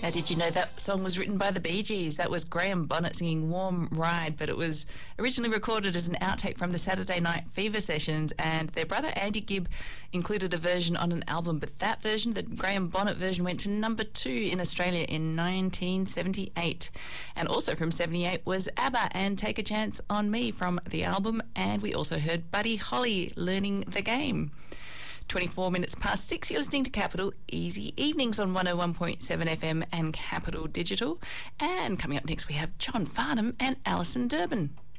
Did you know that song was written by the Bee Gees? That was Graham Bonnet singing Warm Ride, but it was originally recorded as an outtake from the Saturday Night Fever sessions, and their brother Andy Gibb included a version on an album, but that version, the Graham Bonnet version, went to number 2 in Australia in 1978. And also from 78 was ABBA and Take a Chance on Me from the album, and we also heard Buddy Holly, Learning the Game. 24 minutes past 6, you're listening to Capital Easy Evenings on 101.7 FM and Capital Digital. And coming up next, we have John Farnham and Alison Durbin.